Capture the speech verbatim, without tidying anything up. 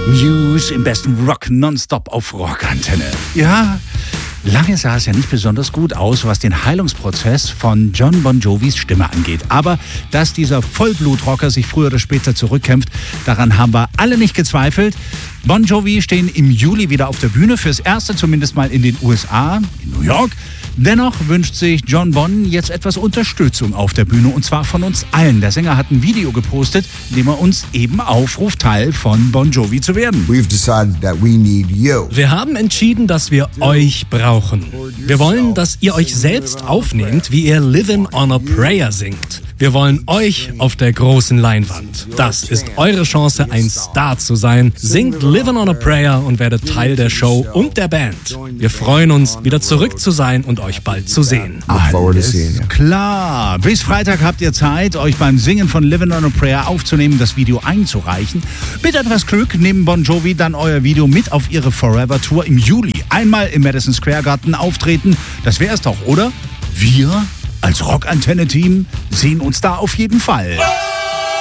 News im besten Rock nonstop auf Rockantenne. Ja, lange sah es ja nicht besonders gut aus, was den Heilungsprozess von Jon Bon Jovis Stimme angeht. Aber dass dieser Vollblutrocker sich früher oder später zurückkämpft, daran haben wir alle nicht gezweifelt. Bon Jovi stehen im Juli wieder auf der Bühne, fürs Erste zumindest mal in den U S A, in New York. Dennoch wünscht sich Jon Bon jetzt etwas Unterstützung auf der Bühne, und zwar von uns allen. Der Sänger hat ein Video gepostet, in dem er uns eben aufruft, Teil von Bon Jovi zu werden. We've decided that we need you. Wir haben entschieden, dass wir euch brauchen. Wir wollen, dass ihr euch selbst aufnehmt, wie ihr Livin' on a Prayer singt. Wir wollen euch auf der großen Leinwand. Das ist eure Chance, ein Star zu sein. Singt Livin' on a Prayer und werdet Teil der Show und der Band. Wir freuen uns, wieder zurück zu sein und euch bald zu sehen. Alles klar. Bis Freitag habt ihr Zeit, euch beim Singen von Livin' on a Prayer aufzunehmen, das Video einzureichen. Mit etwas Glück nehmen Bon Jovi dann euer Video mit auf ihre Forever Tour im Juli. Einmal im Madison Square Garden auftreten. Das wär's doch, oder? Wir als Rockantenne-Team sehen uns da auf jeden Fall.